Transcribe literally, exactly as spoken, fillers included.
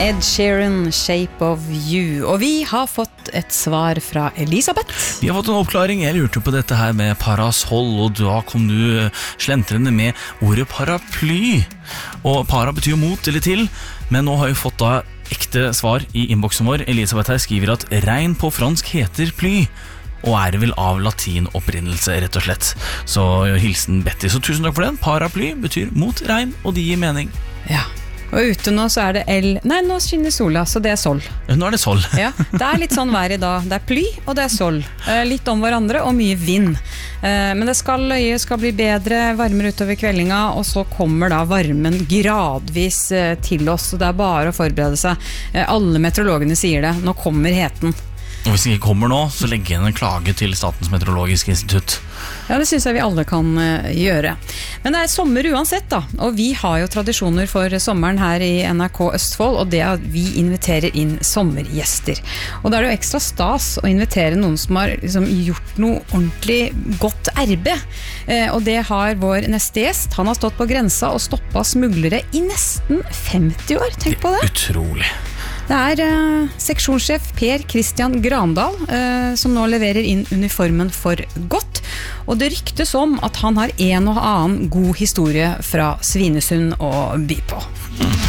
Ed Sheeran, Shape of You. Og vi har fått et svar fra Elisabeth. Vi har fått en oppklaring. Jeg lurte på dette her med parasoll, og da kom du slentrende med ordet paraply. Og para betyr mot eller til, men nå har vi fått da ekte svar i innboksen vår. Elisabeth her skriver at regn på fransk heter ply, og er vel av latin opprinnelse, rett og slett. Så hilsen Betty. Så tusen takk for den. Paraply betyr mot regn, og det gir mening. Ja. Og ute nå så er det L. Nei, nå skinner sola, så det er sol. Nå er det sol. Ja, det er litt sånn vær i dag. Det er ply, og det er sol. Litt om hverandre, og mye vind. Men det skal løye, skal bli bedre, varmere utover kveldinga, og så kommer da varmen gradvis til oss, og det er bare å forberede seg. Alle meteorologene sier det. Nå kommer heten. Og hvis det ikke kommer nå, så legger jeg en klage til Statens meteorologiske institutt. Ja, det synes jeg vi alle kan uh, gjøre. Men det er sommer uansett da, og vi har jo tradisjoner for sommeren her i N R K Østfold, og det er at vi inviterer inn sommergjester. Og da er det jo ekstra stas å invitere noen som har liksom, gjort noe ordentlig godt arbeid. Eh, og det har vår neste gjest. Han har stått på grensa og stoppet smuglere i nesten femti år. Tenk på det. Utrolig. Det er eh, seksjonssjef Per Christian Grandal eh, som nå leverer inn uniformen for godt, og det ryktes om at han har en og annen god historie fra Svinesund å by på.